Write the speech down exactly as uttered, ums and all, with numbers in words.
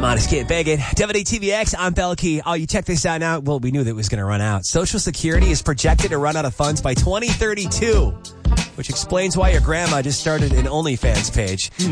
Modest Kid Bacon. W T V X, I'm Belkey. Oh, you check this out now. Well, we knew that it was going to run out. Social Security is projected to run out of funds by twenty thirty-two, which explains why your grandma just started an OnlyFans page.